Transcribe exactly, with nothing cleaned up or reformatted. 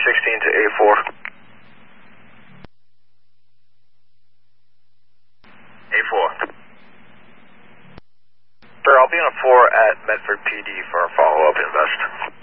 sixteen to A four. A four. Sir, I'll be on a four at Medford P D for a follow-up invest.